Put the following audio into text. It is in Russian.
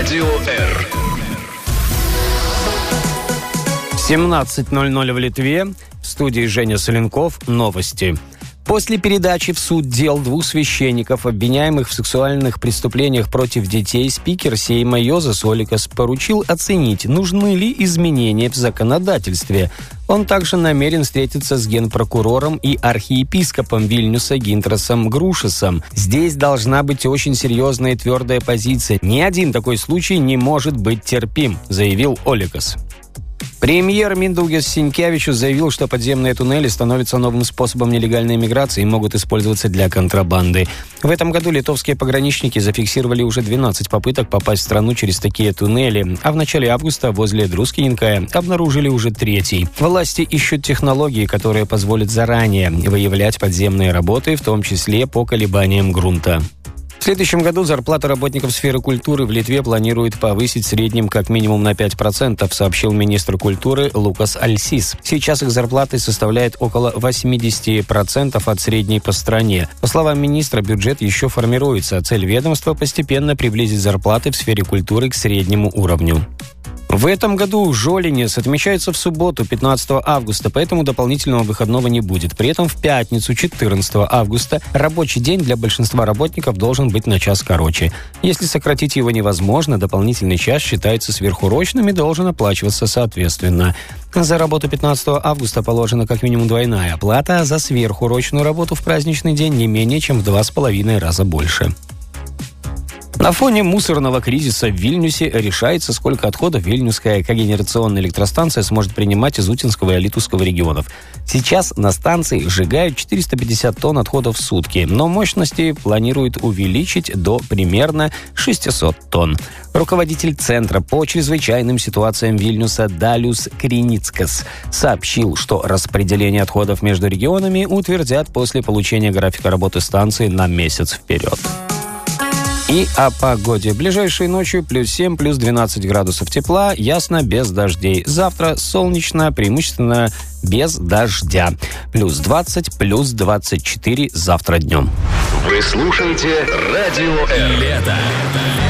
Радио Р. 17:00 в Литве. В студии Женя Соленков. Новости. После передачи в суд дел двух священников, обвиняемых в сексуальных преступлениях против детей, спикер Сейма Йозас Оликас поручил оценить, нужны ли изменения в законодательстве. Он также намерен встретиться с генпрокурором и архиепископом Вильнюса Гинтрасом Грушесом. Здесь должна быть очень серьезная и твердая позиция. Ни один такой случай не может быть терпим, заявил Оликас. Премьер Миндаугис Синкевичус заявил, что подземные туннели становятся новым способом нелегальной миграции и могут использоваться для контрабанды. В этом году литовские пограничники зафиксировали уже 12 попыток попасть в страну через такие туннели, а в начале августа возле Друскинкая обнаружили уже 3-й. Власти ищут технологии, которые позволят заранее выявлять подземные работы, в том числе по колебаниям грунта. В следующем году зарплаты работников сферы культуры в Литве планируют повысить в среднем как минимум на 5%, сообщил министр культуры Лукас Альсис. Сейчас их зарплаты составляют около 80% от средней по стране. По словам министра, бюджет еще формируется, а цель ведомства постепенно приблизить зарплаты в сфере культуры к среднему уровню. В этом году Жолинец отмечается в субботу, 15 августа, поэтому дополнительного выходного не будет. При этом в пятницу, 14 августа, рабочий день для большинства работников должен быть на час короче. Если сократить его невозможно, дополнительный час считается сверхурочным и должен оплачиваться соответственно. За работу 15 августа положена как минимум двойная оплата, а за сверхурочную работу в праздничный день не менее чем в 2,5 раза больше. На фоне мусорного кризиса в Вильнюсе решается, сколько отходов Вильнюсская когенерационная электростанция сможет принимать из Утинского и Алитуского регионов. Сейчас на станции сжигают 450 тонн отходов в сутки, но мощности планируют увеличить до примерно 600 тонн. Руководитель Центра по чрезвычайным ситуациям Вильнюса Далиус Криницкас сообщил, что распределение отходов между регионами утвердят после получения графика работы станции на месяц вперед. И о погоде. Ближайшей ночью +7, +12 градусов тепла, ясно, без дождей. Завтра солнечно, преимущественно без дождя. +20, +24 завтра днем. Вы слушаете Радио Р. Лето.